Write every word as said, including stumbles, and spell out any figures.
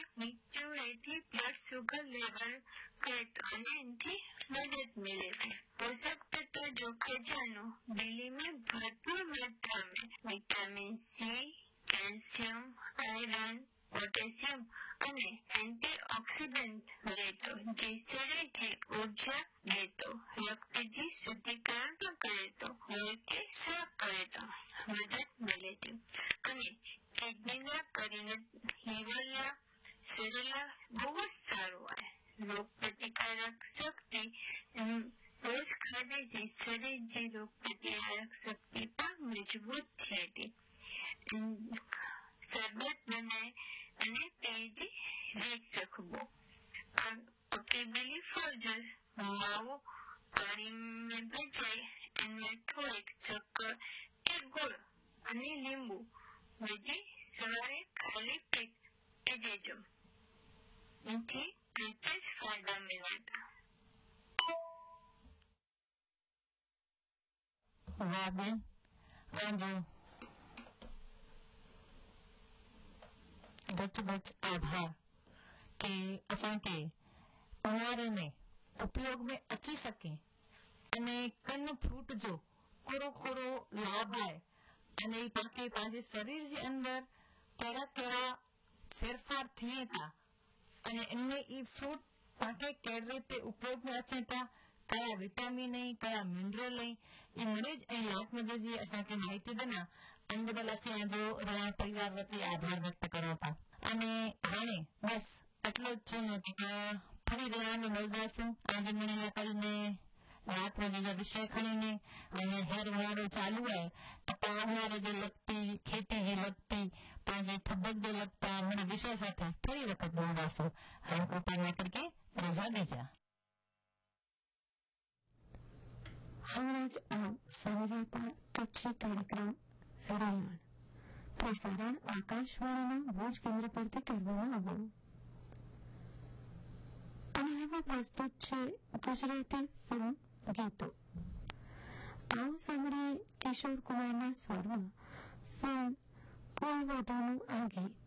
નીચેથી blood sugar level કરતો અને એનાથી મદદ मिले। पोषक तत्व जो खजानो बिल्ली में भरपूर मात्रा में vitamin C, calcium, iron, potassium અને એન્ટીઓક્સિડન્ટ લેતો જે શરીરને ઉર્જા દેતો, રક્તજી શુદ્ધિકરણ પણ કરે તો કે સાફ કરે તો મદદ મળે છે અને કિડનીના કરીને લીવરના શરીરના બહુ જ સારું હોય। રોગ પ્રતિકારક શક્તિ રોજ ખાધે છે શરીર જે રોગ પ્રતિકારક શક્તિ પણ મજબૂત થાય છે। શરબત બનાય અને તેજી રીત શકવો। अकेली फौजर मावो पानी में भजाई इनमें थोड़ी शक्कर के गुड़ અને લીંબુ ભેજી સવારે ખાલી પેટ પી દેજો। એનાથી ખૂબ જ ફાયદા મળતા। वाह बेन, हाँ जी, बच बच आभार के असांखे उन्हारे में उपयोग में अची सके अने कन फ्रूट जो खोरो खोरो लाभ है अने ताकि पांजे शरीर जे अंदर कड़ा कड़ा फेरफार थिए था अने इनमें ई फ्रूट ताकि केड़ रीते उपयोग में अचे था, कया विटामिन है, कया मिनरल है, ई मरीज ए लाभ में जी असांखे माहिती देना अन बदल असीं जो रा परिवार वती आभार व्यक्त करो था। अने हाणे बस आटलो ज छे ने फरी રહ્યા ને મળદાશું આજે મને કરીને રાત में जो विषय खणीने अने हेर वारो चालू है तो पावनारे जो लगती खेती जी लगती पांजे थबक जो लगता મને विषय સાથે ફરી વખત મળદાશું। हम कृपा न करके रजा दीजा। आज आप सविता टची कार्यक्रम रायण प्रसारण आकाशवाणीना भुज केंद्र परથી કરવામાં આવ્યું। અને હવે પ્રસ્તુત છે ગુજરાતી ફિલ્મ ગીતો। આવો સાંભળીએ કિશોર કુમારના સ્વરમાં ફિલ્મ કુલવધુનું આ ગીત।